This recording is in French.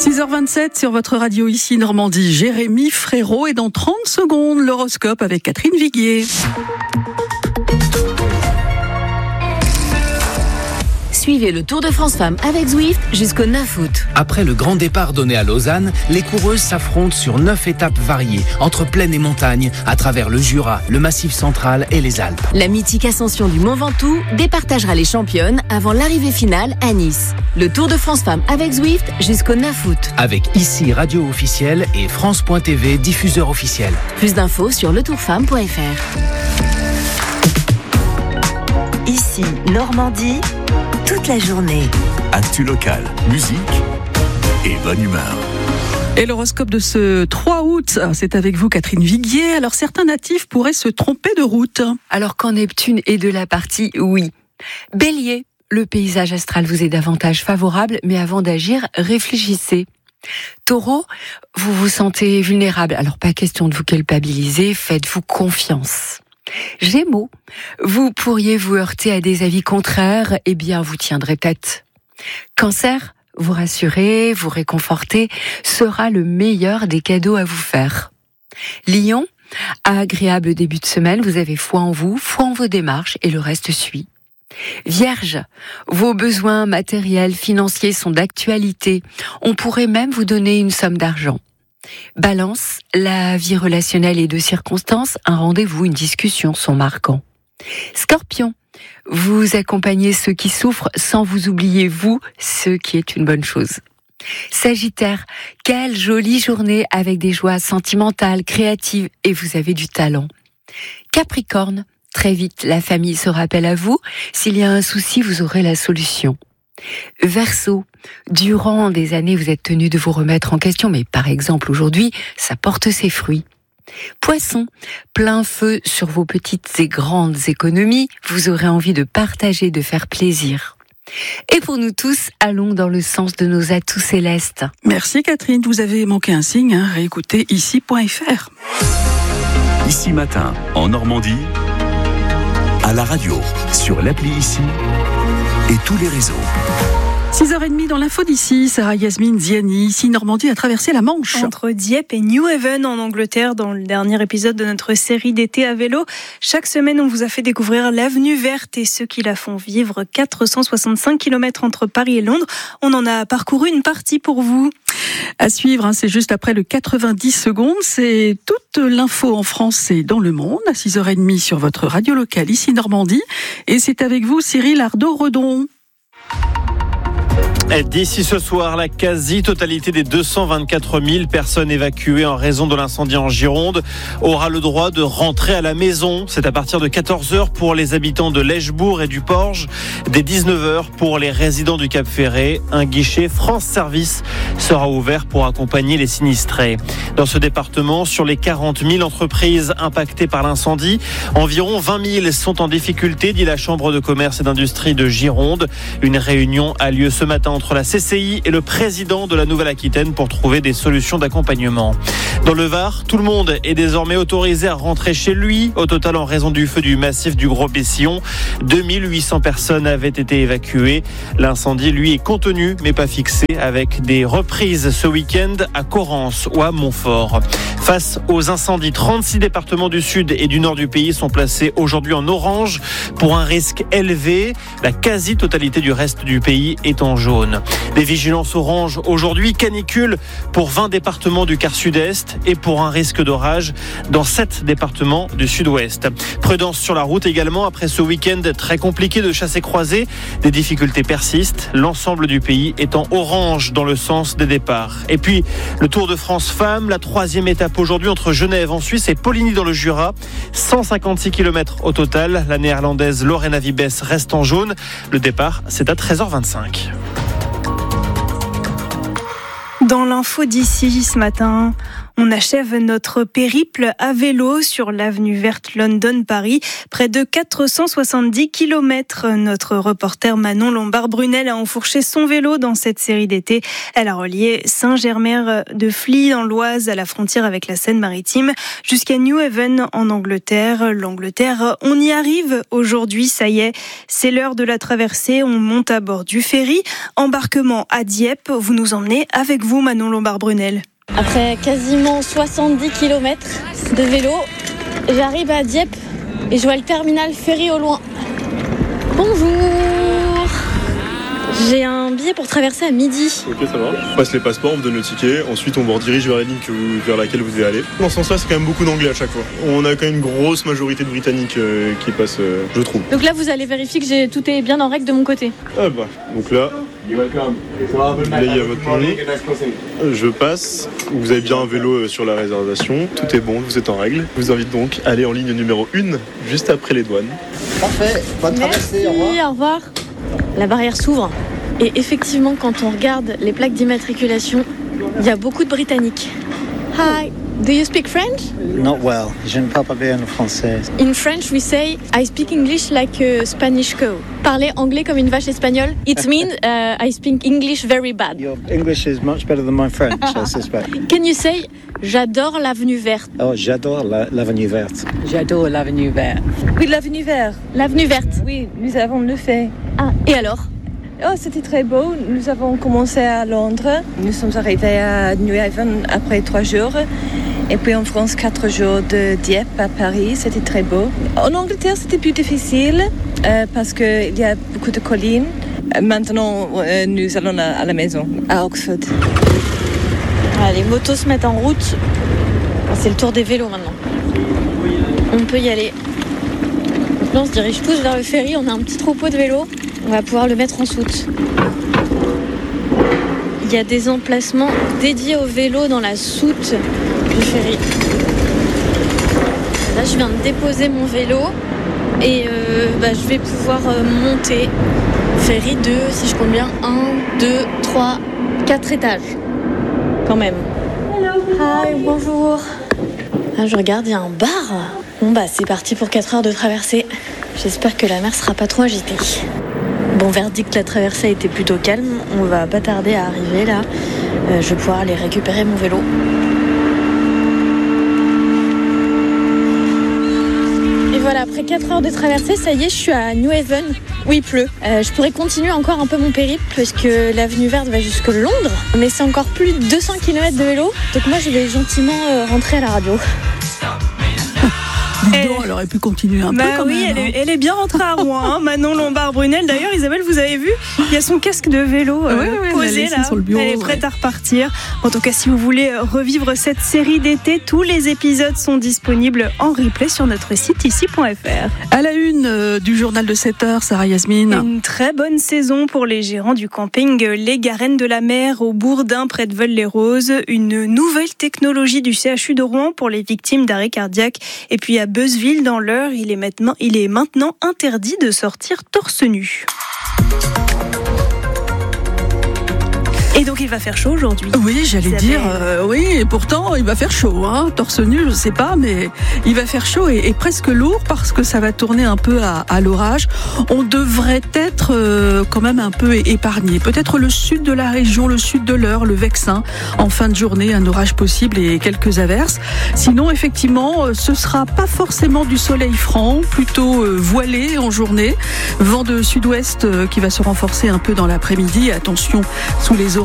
6h27 sur votre radio ici Normandie, Jérémy Frérot, et dans 30 secondes, l'horoscope avec Catherine Viguier. Suivez le Tour de France Femmes avec Zwift jusqu'au 9 août. Après le grand départ donné à Lausanne, les coureuses s'affrontent sur 9 étapes variées, entre plaine et montagne, à travers le Jura, le Massif central et les Alpes. La mythique ascension du Mont Ventoux départagera les championnes avant l'arrivée finale à Nice. Le Tour de France Femmes avec Zwift jusqu'au 9 août. Avec ici radio officielle et France.tv diffuseur officiel. Plus d'infos sur letourfemme.fr. Ici Normandie, toute la journée. Actu locale, musique et bonne humeur. Et l'horoscope de ce 3 août, c'est avec vous Catherine Viguier. Alors certains natifs pourraient se tromper de route. Alors quand Neptune est de la partie, oui. Bélier, le paysage astral vous est davantage favorable, mais avant d'agir, réfléchissez. Taureau, vous vous sentez vulnérable, alors pas question de vous culpabiliser, faites-vous confiance. Gémeaux, vous pourriez vous heurter à des avis contraires, eh bien vous tiendrez tête. Cancer, vous rassurer, vous réconforter sera le meilleur des cadeaux à vous faire. Lion, agréable début de semaine, vous avez foi en vous, foi en vos démarches et le reste suit. Vierge, vos besoins matériels, financiers sont d'actualité. On pourrait même vous donner une somme d'argent. Balance, la vie relationnelle et de circonstances, un rendez-vous, une discussion sont marquants. Scorpion, vous accompagnez ceux qui souffrent sans vous oublier vous, ce qui est une bonne chose. Sagittaire, quelle jolie journée avec des joies sentimentales, créatives et vous avez du talent. Capricorne, très vite la famille se rappelle à vous, s'il y a un souci vous aurez la solution. Verseau, durant des années vous êtes tenu de vous remettre en question, mais par exemple aujourd'hui, ça porte ses fruits. Poisson, plein feu sur vos petites et grandes économies, vous aurez envie de partager, de faire plaisir. Et pour nous tous, allons dans le sens de nos atouts célestes. Merci Catherine, vous avez manqué un signe, réécoutez ici.fr. Ici matin, en Normandie, à la radio, sur l'appli Ici et tous les réseaux. 6h30 dans l'info d'ici, Sarah Yasmine Ziani, ici Normandie a traversé la Manche. Entre Dieppe et New Haven en Angleterre, dans le dernier épisode de notre série d'été à vélo. Chaque semaine, on vous a fait découvrir l'avenue verte et ceux qui la font vivre. 465 km entre Paris et Londres. On en a parcouru une partie pour vous. À suivre, c'est juste après le 90 secondes. C'est toute l'info en France et dans le monde à 6h30 sur votre radio locale ici Normandie. Et c'est avec vous Cyril Ardo-Redon. D'ici ce soir, la quasi-totalité des 224 000 personnes évacuées en raison de l'incendie en Gironde aura le droit de rentrer à la maison. C'est à partir de 14h pour les habitants de l'Eschbourg et du Porge, dès 19h pour les résidents du Cap-Ferré. Un guichet France Service sera ouvert pour accompagner les sinistrés. Dans ce département, sur les 40 000 entreprises impactées par l'incendie, environ 20 000 sont en difficulté, dit la Chambre de commerce et d'industrie de Gironde. Une réunion a lieu ce matin entre la CCI et le président de la Nouvelle-Aquitaine pour trouver des solutions d'accompagnement. Dans le Var, tout le monde est désormais autorisé à rentrer chez lui. Au total, en raison du feu du massif du Gros-Bessillon, 2800 personnes avaient été évacuées. L'incendie, lui, est contenu, mais pas fixé, avec des reprises ce week-end à Correns ou à Montfort. Face aux incendies, 36 départements du sud et du nord du pays sont placés aujourd'hui en orange pour un risque élevé. La quasi-totalité du reste du pays est en jaune. Des vigilances orange aujourd'hui, canicule pour 20 départements du quart sud-est et pour un risque d'orage dans 7 départements du sud-ouest. Prudence sur la route également après ce week-end très compliqué de chassé-croisé. Des difficultés persistent, l'ensemble du pays est en orange dans le sens des départs. Et puis le Tour de France Femmes, la 3e étape aujourd'hui entre Genève en Suisse et Poligny dans le Jura. 156 km au total. La néerlandaise Lorena Wiebes reste en jaune. Le départ, c'est à 13h25. Dans l'info d'ici ce matin, On achève notre périple à vélo sur l'avenue verte London-Paris, près de 470 km. Notre reporter Manon Lombard-Brunel a enfourché son vélo dans cette série d'été. Elle a relié Saint-Germer-de-Fly dans l'Oise à la frontière avec la Seine-Maritime jusqu'à New Haven en Angleterre. L'Angleterre, on y arrive aujourd'hui, ça y est, c'est l'heure de la traversée. On monte à bord du ferry. Embarquement à Dieppe. Vous nous emmenez avec vous, Manon Lombard-Brunel. Après quasiment 70 km de vélo, j'arrive à Dieppe et je vois le terminal ferry au loin. Bonjour! J'ai un billet pour traverser à midi. Ok, ça va. On passe les passeports, on vous donne le ticket. Ensuite, on vous redirige vers la ligne vers laquelle vous devez aller. Dans ce sens-là, c'est quand même beaucoup d'anglais à chaque fois. On a quand même une grosse majorité de Britanniques qui passent, je trouve. Donc là, vous allez vérifier que tout est bien en règle de mon côté. Ah bah, donc là, il y a votre nom. Je passe. Vous avez bien un vélo sur la réservation. Tout est bon, vous êtes en règle. Je vous invite donc à aller en ligne numéro 1, juste après les douanes. Parfait, bonne traversée, au revoir. La barrière s'ouvre et effectivement quand on regarde les plaques d'immatriculation, il y a beaucoup de Britanniques. Hi, do you speak French? Not well, je ne parle pas bien le français. In French we say I speak English like a Spanish cow. Parler anglais comme une vache espagnole, it means I speak English very bad. Your English is much better than my French, I suspect. Can you say j'adore l'avenue verte? Oh, j'adore l'avenue verte. J'adore l'avenue verte. Oui, l'avenue verte. L'avenue verte. Oui, nous avons le fait. Ah, et alors? Oh, c'était très beau. Nous avons commencé à Londres. Nous sommes arrivés à New Haven après 3 jours. Et puis en France, 4 jours de Dieppe à Paris. C'était très beau. En Angleterre, c'était plus difficile parce qu'il y a beaucoup de collines. Maintenant, nous allons à la maison, à Oxford. Ah, les motos se mettent en route. C'est le tour des vélos maintenant. On peut y aller. Donc là, on se dirige tous vers le ferry. On a un petit troupeau de vélos. On va pouvoir le mettre en soute. Il y a des emplacements dédiés aux vélos dans la soute du ferry. Là, je viens de déposer mon vélo et je vais pouvoir monter. Ferry de, si je compte bien, 1, 2, 3, 4 étages. Quand même. Hello. Hi, bonjour. Là, je regarde, il y a un bar. Bon, c'est parti pour 4 heures de traversée. J'espère que la mer sera pas trop agitée. Bon, verdict, la traversée a été plutôt calme. On va pas tarder à arriver là. Je vais pouvoir aller récupérer mon vélo. Et voilà, après 4 heures de traversée, ça y est, je suis à New Haven. Oui, il pleut. Je pourrais continuer encore un peu mon périple parce que l'avenue verte va jusque Londres. Mais c'est encore plus de 200 km de vélo. Donc moi, je vais gentiment rentrer à la radio. Elle aurait pu continuer un peu quand oui, même. Elle est bien rentrée à Rouen, hein, Manon Lombard-Brunel. D'ailleurs, Isabelle, vous avez vu, il y a son casque de vélo posé là. Sur le bureau, elle est prête à repartir. En tout cas, si vous voulez revivre cette série d'été, tous les épisodes sont disponibles en replay sur notre site ici.fr. À la une du journal de 7h, Sarah Yasmine. Une très bonne saison pour les gérants du camping Les Garennes de la Mer au Bourdin près de Veules-les-Roses. Une nouvelle technologie du CHU de Rouen pour les victimes d'arrêt cardiaque. Et puis à Beuzeville, dans l'Eure, il est maintenant interdit de sortir torse nu. Et donc il va faire chaud aujourd'hui. Oui, j'allais dire, oui, et pourtant il va faire chaud, hein. Torse nu, je sais pas, mais il va faire chaud et presque lourd parce que ça va tourner un peu à l'orage. On devrait être quand même un peu épargné. Peut-être le sud de la région, le sud de l'Eure, le Vexin, en fin de journée, un orage possible et quelques averses. Sinon, effectivement, ce sera pas forcément du soleil franc, plutôt voilé en journée. Vent de sud-ouest qui va se renforcer un peu dans l'après-midi. Attention sous les orages